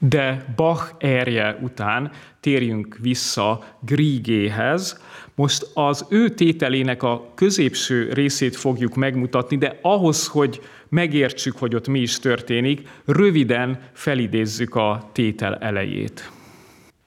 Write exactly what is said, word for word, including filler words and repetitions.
De Bach erje után térjünk vissza Griegéhez. Most az ő tételének a középső részét fogjuk megmutatni, de ahhoz, hogy megértsük, hogy ott mi is történik, röviden felidézzük a tétel elejét.